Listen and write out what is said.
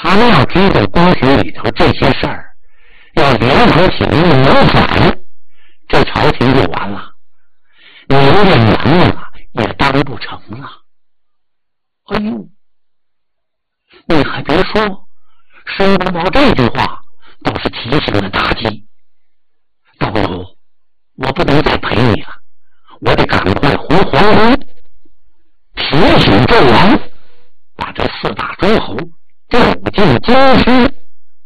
他们要知道宫廷里头这些事儿，要联合起来谋反，这朝廷就完了，你们这娘啊也当不成了。哎呦，你还别说，申公豹这句话倒是提醒了妲己。道友，我不能再陪你了，我得赶快回皇宫，提醒纣王把这4大诸侯调进京师。